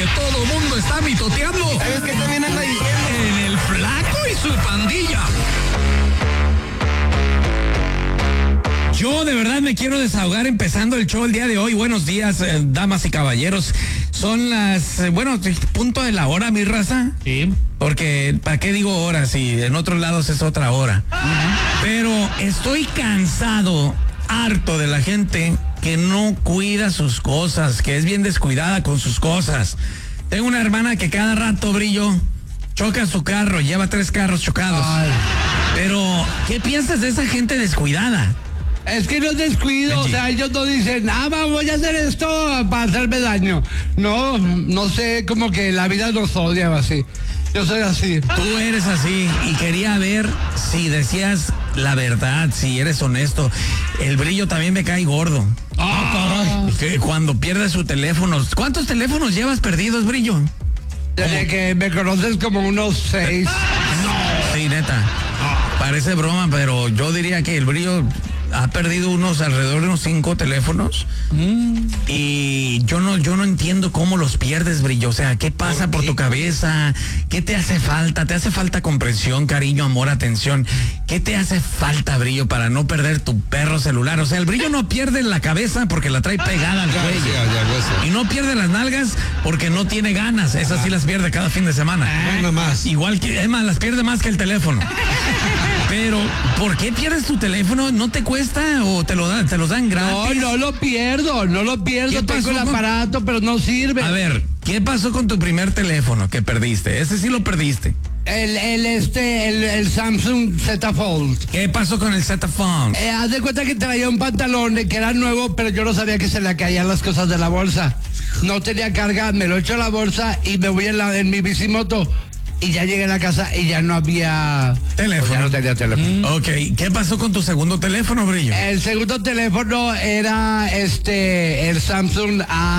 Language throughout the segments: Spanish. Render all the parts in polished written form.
que todo mundo está mitoteando. ¿Sabes qué también anda diciendo? En el Flaco y su pandilla. Yo de verdad me quiero desahogar empezando el show el día de hoy. Buenos días, damas y caballeros. Son las, punto de la hora, mi raza. Sí. Porque, ¿para qué digo hora si en otros lados es otra hora? Pero estoy cansado, harto de la gente que no cuida sus cosas, que es bien descuidada con sus cosas. Tengo una hermana que cada rato, Brillo, choca su carro, lleva 3 carros chocados. Ay. Pero, ¿qué piensas de esa gente descuidada? Es que no es descuido, Benji. o sea, ellos no dicen, voy a hacer esto para hacerme daño. No sé, como que la vida nos odia o así. Yo soy así. Tú eres así y quería ver si decías la verdad, si eres honesto. El Brillo también me cae gordo. Que cuando pierde su teléfono. ¿Cuántos teléfonos llevas perdidos, Brillo? Desde que me conoces como unos 6. Sí, neta. Parece broma, pero yo diría que el Brillo ha perdido alrededor de unos 5 teléfonos. Y yo no entiendo cómo los pierdes, Brillo. O sea, ¿qué pasa por tu cabeza? ¿Qué te hace falta? ¿Te hace falta comprensión, cariño, amor, atención? ¿Qué te hace falta, Brillo, para no perder tu perro celular? O sea, el Brillo no pierde la cabeza porque la trae pegada al cuello. Y no pierde las nalgas porque no tiene ganas. Esas sí las pierde cada fin de semana. Nada más. Igual que, es más, las pierde más que el teléfono. Pero, ¿por qué pierdes tu teléfono? ¿No te cuesta o te los dan gratis? No lo pierdo. ¿Qué Tengo pasó el con- aparato, pero no sirve. A ver, ¿qué pasó con tu primer teléfono que perdiste? Ese sí lo perdiste. El Samsung Z Fold. ¿Qué pasó con el Z Phone? Haz de cuenta que traía un pantalón que era nuevo, pero yo no sabía que se le caían las cosas de la bolsa. No tenía carga, me lo echo a la bolsa y me voy en mi bicimoto. Y ya llegué a la casa y ya no había Teléfono. Ya no tenía teléfono. Ok, ¿qué pasó con tu segundo teléfono, Brillo? El segundo teléfono era el Samsung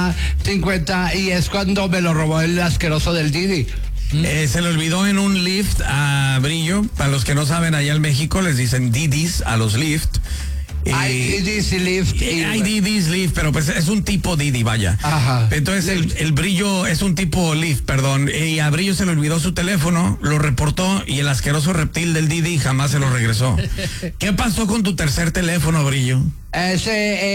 A50 y es cuando me lo robó el asqueroso del Didi. Se le olvidó en un lift a Brillo. Para los que no saben, allá en México les dicen Didis a los lift. Hay Didis y Lyft. Hay Didis, Lyft, pero pues es un tipo Didi, vaya. Ajá. Entonces el Brillo es un tipo Lyft, perdón. Y a Brillo se le olvidó su teléfono, lo reportó y el asqueroso reptil del Didi jamás se lo regresó. ¿Qué pasó con tu tercer teléfono, Brillo? Haz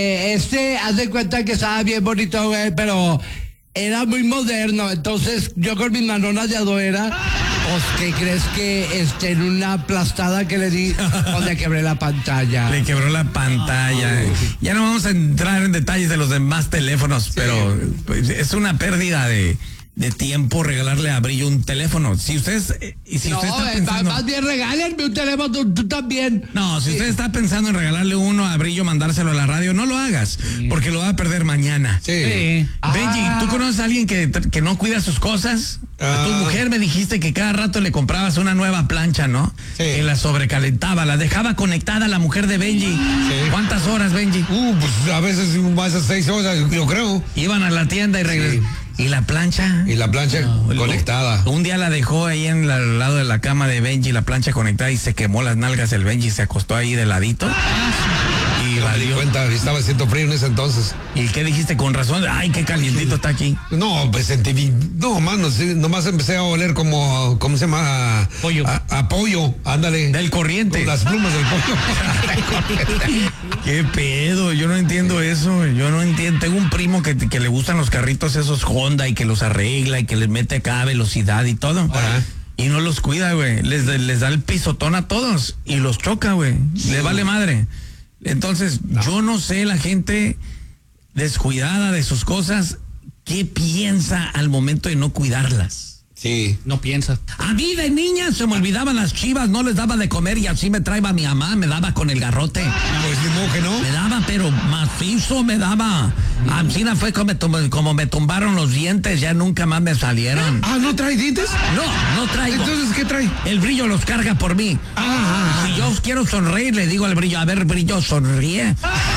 de cuenta que estaba bien bonito, güey, pero era muy moderno. Entonces, yo con mis manonas de adoera, pues, ¿qué crees que en una aplastada que le di, donde quebré la pantalla? Le quebró la pantalla. Ya no vamos a entrar en detalles de los demás teléfonos, pero pues, es una pérdida de tiempo regalarle a Brillo un teléfono. Si usted está pensando... más bien regálenme un teléfono, tú también. No, si usted está pensando en regalarle uno a Brillo, mandárselo a la radio, no lo hagas, porque lo va a perder mañana. Sí. Benji, ¿tú conoces a alguien que no cuida sus cosas? A tu mujer me dijiste que cada rato le comprabas una nueva plancha, ¿no? Sí. Que la sobrecalentaba, la dejaba conectada la mujer de Benji. Sí. ¿Cuántas horas, Benji? Pues a veces más de 6 horas, yo creo. Iban a la tienda y regresaban. ¿Y la plancha? Y la plancha conectada. Un día la dejó ahí al lado de la cama de Benji, la plancha conectada, y se quemó las nalgas el Benji, se acostó ahí de ladito. Y Me di valió. cuenta, estaba haciendo frío en ese entonces. ¿Y qué dijiste? Con razón, ay, qué calientito está aquí. No, pues sentí no, mano, sí, nomás empecé a oler como, ¿cómo se llama? Pollo. A pollo, ándale. Del corriente. Con las plumas del pollo. ¿Qué pedo? Yo no entiendo eso. Yo no entiendo. Tengo un primo que le gustan los carritos esos Honda y que los arregla y que les mete acá velocidad y todo. Ajá. Y no los cuida, güey. Les da el pisotón a todos y los choca, güey. Le vale madre. Entonces, yo no sé, la gente descuidada de sus cosas, ¿qué piensa al momento de no cuidarlas? Sí. No piensas. A mí de niña se me olvidaban las chivas, no les daba de comer y así me traía mi mamá, me daba con el garrote. Pues ni modo que no. Me daba, pero macizo me daba. Así fue como me tumbaron los dientes, ya nunca más me salieron. ¿no trae dientes? No traigo. Entonces, ¿qué trae? El Brillo los carga por mí. Si yo quiero sonreír, le digo al Brillo, a ver, Brillo, sonríe.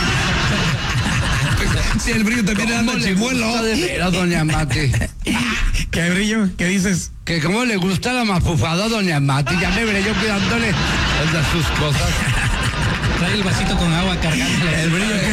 Si el Brillo también anda chimuelo. De veras, doña Mati. ¿Qué, Brillo? ¿Qué dices? Que cómo le gusta la mafufada a doña Mati. Ya me veré yo cuidándole de sus cosas. Trae el vasito con agua cargándole. El Brillo,